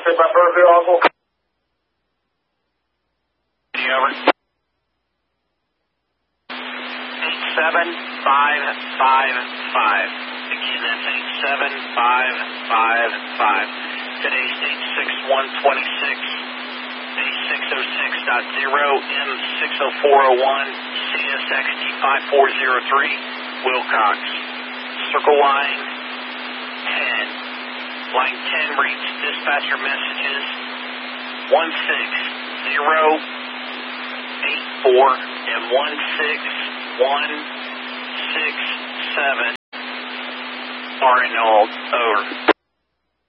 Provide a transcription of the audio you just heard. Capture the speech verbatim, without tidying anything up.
Say by Burville, Uncle. Over. eight seven five five five. Again, that's eight seven five five five. Today's date six one twenty-six. A six oh six dot zero, M six oh four oh one, C S X T five four oh three, Wilcox. Circle line ten. Line ten reads dispatcher messages one six zero eight four and one six one six seven are annulled. Over.